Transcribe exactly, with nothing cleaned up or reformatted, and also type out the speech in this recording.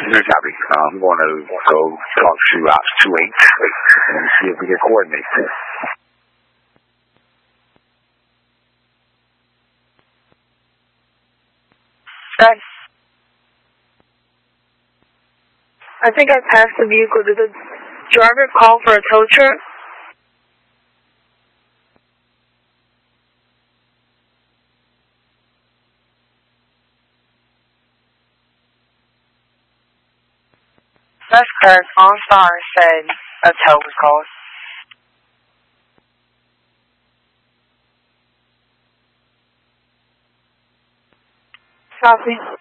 Here, copy. Uh, I'm going to go talk to Ops two eight and see if we can coordinate this. Dad, I think I passed the vehicle. Did the driver call for a tow truck? That's correct. On star said a tow was called. Copy.